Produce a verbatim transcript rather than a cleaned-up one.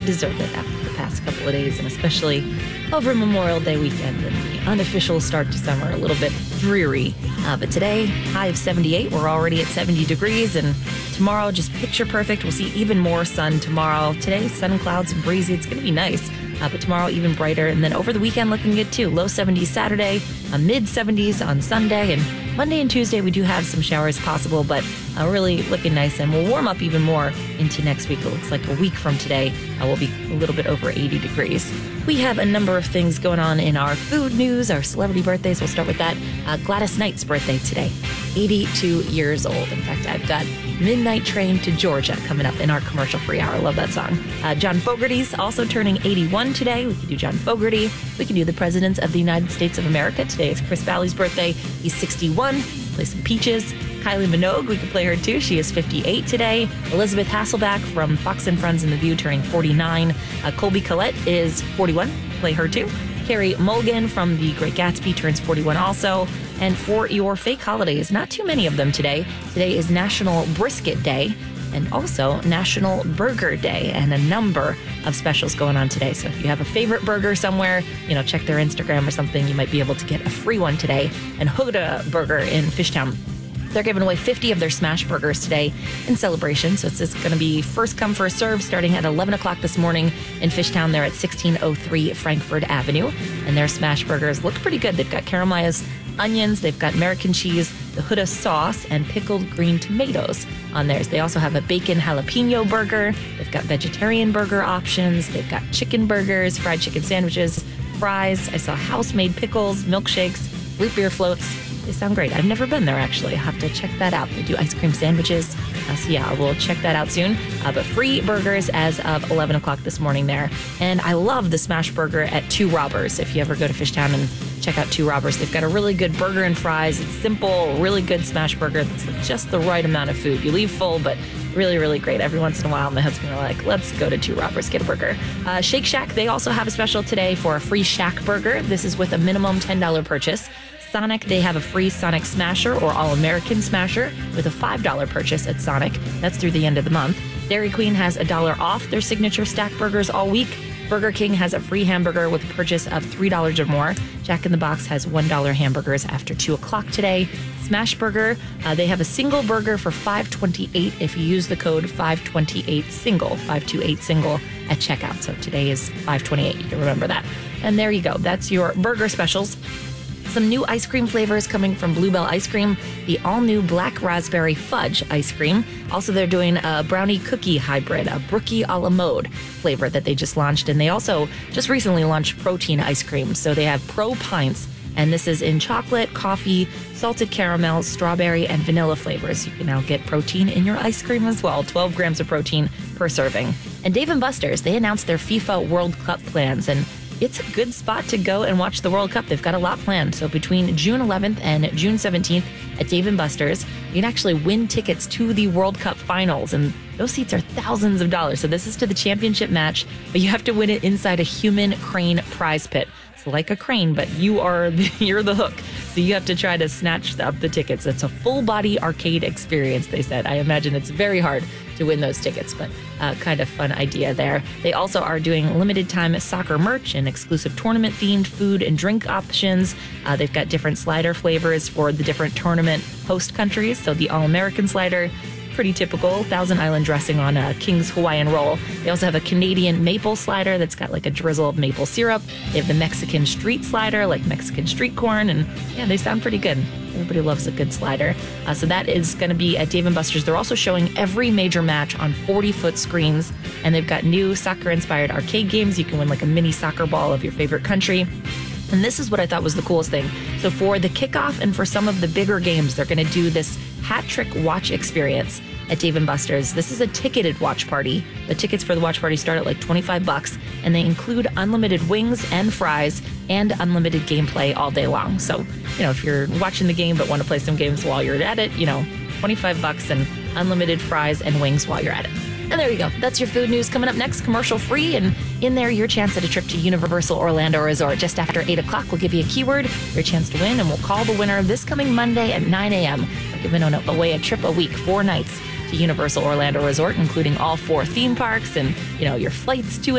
deserve it after the past couple of days, and especially over Memorial Day weekend and the unofficial start to summer, a little bit dreary. Uh, but today, high of seventy-eight. We're already at seventy degrees, and tomorrow, just picture perfect. We'll see even more sun tomorrow. Today, sun, clouds, and breezy. It's going to be nice. Uh, but tomorrow, even brighter. And then over the weekend, looking good too. Low seventies Saturday, uh, mid seventies on Sunday. And Monday and Tuesday, we do have some showers possible, but uh, really looking nice. And we'll warm up even more into next week. It looks like a week from today, uh, we'll be a little bit over eighty degrees. We have a number of things going on in our food news, our celebrity birthdays. We'll start with that. Uh, Gladys Knight's birthday today, eighty-two years old. In fact, I've got Midnight Train to Georgia coming up in our commercial-free hour. Love that song. Uh, John Fogerty's also turning eighty-one today. We can do John Fogerty. We can do the President of the United States of America. Today is Chris Valley's birthday. He's sixty-one. Play some Peaches. Kylie Minogue, we can play her too. She is fifty-eight today. Elizabeth Hasselbeck from Fox and Friends and The View turning forty-nine. Uh, Colby Collette is forty-one. Play her too. Carrie Mulligan from The Great Gatsby turns forty-one also. And for your fake holidays, not too many of them today. Today is National Brisket Day and also National Burger Day, and a number of specials going on today. So if you have a favorite burger somewhere, you know, check their Instagram or something. You might be able to get a free one today. And Huda Burger in Fishtown, they're giving away fifty of their smash burgers today in celebration. So it's just going to be first come, first serve starting at eleven o'clock this morning in Fishtown. They're at sixteen oh three Frankford Avenue. And their smash burgers look pretty good. They've got caramelized onions, they've got American cheese, the Huda sauce, and pickled green tomatoes on theirs. They also have a bacon jalapeno burger. They've got vegetarian burger options. They've got chicken burgers, fried chicken sandwiches, fries. I saw house-made pickles, milkshakes, root beer floats. They sound great. I've never been there, actually. I'll have to check that out. They do ice cream sandwiches. Uh, so, yeah, we'll check that out soon. Uh, but free burgers as of eleven o'clock this morning there. And I love the smash burger at Two Robbers. If you ever go to Fishtown and check out Two Robbers, they've got a really good burger and fries. It's simple, really good smash burger that's just the right amount of food. You leave full, but really, really great. Every once in a while, my husband are like, let's go to Two Robbers, get a burger. Uh, Shake Shack, they also have a special today for a free Shack burger. This is with a minimum ten dollars purchase. Sonic, they have a free Sonic Smasher or All-American Smasher with a five dollars purchase at Sonic. That's through the end of the month. Dairy Queen has a dollar off their signature stack burgers all week. Burger King has a free hamburger with a purchase of three dollars or more. Jack in the Box has one dollar hamburgers after two o'clock today. Smash Burger, uh, they have a single burger for five twenty-eight if you use the code five twenty-eight single, five twenty-eight single at checkout. So today is five twenty-eight. You can remember that. And there you go. That's your burger specials. Some new ice cream flavors coming from Bluebell Ice Cream, the all-new Black Raspberry Fudge ice cream. Also, they're doing a brownie cookie hybrid, a Brookie a la mode flavor that they just launched. And they also just recently launched protein ice cream. So they have Pro Pints, and this is in chocolate, coffee, salted caramel, strawberry, and vanilla flavors. You can now get protein in your ice cream as well, twelve grams of protein per serving. And Dave and Buster's, they announced their FIFA World Cup plans, and it's a good spot to go and watch the World Cup. They've got a lot planned. So between June eleventh and June seventeenth at Dave and Buster's, you can actually win tickets to the World Cup finals. And those seats are thousands of dollars. So this is to the championship match, but you have to win it inside a human crane prize pit. It's like a crane, but you are the, you're the hook. So you have to try to snatch up the tickets. It's a full body arcade experience, they said. I imagine it's very hard to win those tickets, but uh, kind of fun idea there. They also are doing limited time soccer merch and exclusive tournament themed food and drink options. Uh, they've got different slider flavors for the different tournament host countries. So the All-American slider, pretty typical, Thousand Island dressing on a King's Hawaiian roll. They also have a Canadian maple slider that's got like a drizzle of maple syrup. They have the Mexican street slider, like Mexican street corn, and yeah, they sound pretty good. Everybody loves a good slider. Uh, so that is going to be at Dave and Buster's. They're also showing every major match on forty-foot screens, and they've got new soccer-inspired arcade games. You can win like a mini soccer ball of your favorite country. And this is what I thought was the coolest thing. So for the kickoff and for some of the bigger games, they're going to do this hat trick watch experience at Dave and Buster's. This is a ticketed watch party. The tickets for the watch party start at like twenty-five bucks, and they include unlimited wings and fries and unlimited gameplay all day long. So, you know, if you're watching the game but want to play some games while you're at it, you know, twenty-five bucks and unlimited fries and wings while you're at it. And there you go. That's your food news. Coming up next, commercial free, and in there, your chance at a trip to Universal Orlando Resort. Just after eight o'clock, we'll give you a keyword, your chance to win, and we'll call the winner this coming Monday at nine a.m. We're giving away a trip a week, four nights to Universal Orlando Resort, including all four theme parks and, you know, your flights to